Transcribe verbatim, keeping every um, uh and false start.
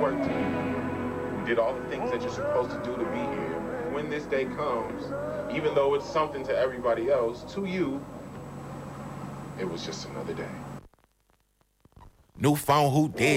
worked. We did all the things that you're supposed to do to be here. When this day comes, even though it's something to everybody else, to you, it was just another day. New phone, who dead?